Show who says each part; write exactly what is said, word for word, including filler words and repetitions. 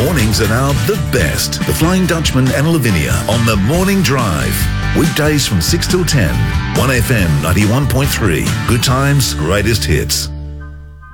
Speaker 1: Mornings are now the best. The Flying Dutchman and Lavinia on the Morning Drive. Weekdays from six till ten. one F M ninety-one point three. Good times, greatest hits.